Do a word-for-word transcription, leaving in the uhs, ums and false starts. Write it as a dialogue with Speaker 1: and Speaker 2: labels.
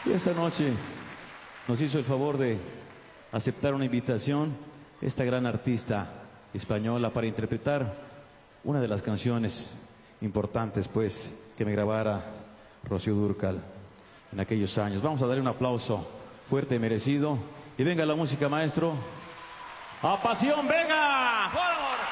Speaker 1: Y esta noche nos hizo el favor de aceptar una invitación esta gran artista española para interpretar una de las canciones importantes, pues, que me grabara Rocío Dúrcal en aquellos años. Vamos a darle un aplauso fuerte y merecido. Y venga la música, maestro. ¡A pasión, venga! ¡Por favor!